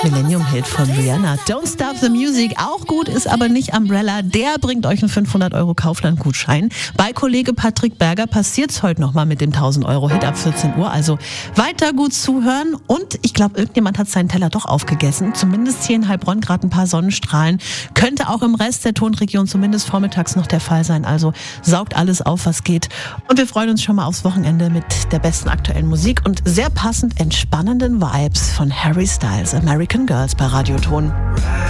Millennium-Hit von Rihanna. Don't Stop the Music. Auch gut ist aber nicht Umbrella. Der bringt euch einen 500 € Kaufland-Gutschein. Bei Kollege Patrick Berger passiert's heute nochmal mit dem 1000 € Hit ab 14 Uhr. Also weiter gut zuhören. Und ich glaube, irgendjemand hat seinen Teller doch aufgegessen. Zumindest hier in Heilbronn gerade ein paar Sonnenstrahlen. Könnte auch im Rest der Tonregion zumindest vormittags noch der Fall sein. Also saugt alles auf, was geht. Und wir freuen uns schon mal aufs Wochenende mit der besten aktuellen Musik und sehr passend entspannenden Vibes von Harry Styles, American Girls bei Radioton.